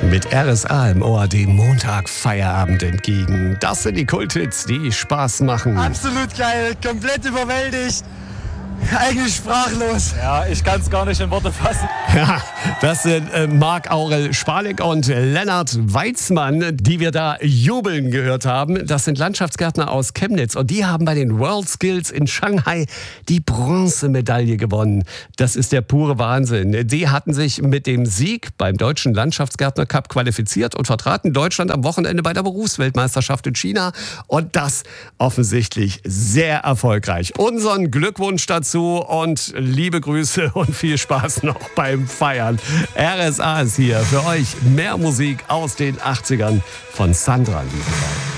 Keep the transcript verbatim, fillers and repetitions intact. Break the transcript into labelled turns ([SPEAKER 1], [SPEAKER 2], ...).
[SPEAKER 1] Mit R S A im Ohr dem Montag Feierabend entgegen. Das sind die Kulthits, die Spaß machen.
[SPEAKER 2] Absolut geil, komplett überwältigt. Eigentlich sprachlos.
[SPEAKER 3] Ja, ich kann es gar nicht in Worte fassen.
[SPEAKER 1] Ja, das sind äh, Marc-Aurel Spalik und Lennart Weitzmann, die wir da jubeln gehört haben. Das sind Landschaftsgärtner aus Chemnitz und die haben bei den World Skills in Shanghai die Bronzemedaille gewonnen. Das ist der pure Wahnsinn. Die hatten sich mit dem Sieg beim Deutschen Landschaftsgärtner Cup qualifiziert und vertraten Deutschland am Wochenende bei der Berufsweltmeisterschaft in China. Und das offensichtlich sehr erfolgreich. Unseren Glückwunsch dazu und liebe Grüße und viel Spaß noch beim Feiern. R S A ist hier für euch. Mehr Musik aus den achtzigern von Sandra Liebenthal.